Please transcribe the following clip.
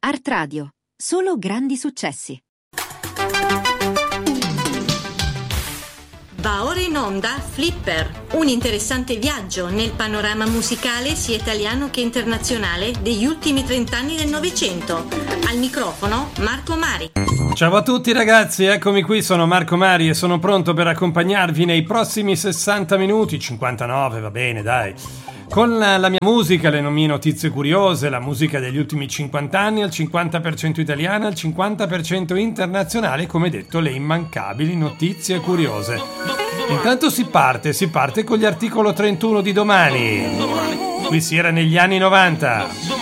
Art Radio. Solo grandi successi. Va ora in onda Flipper, un interessante viaggio nel panorama musicale sia italiano che internazionale degli ultimi 30 anni del Novecento. Al microfono Marco Mari. Ciao a tutti ragazzi, eccomi qui, sono Marco Mari e sono pronto per accompagnarvi nei prossimi 60 minuti, 59 va bene dai, con la mia musica, le mie notizie curiose, la musica degli ultimi 50 anni, al 50% italiana, al 50% internazionale, come detto le immancabili notizie curiose. Intanto si parte con gli articolo 31 di domani. Qui si era negli anni 90.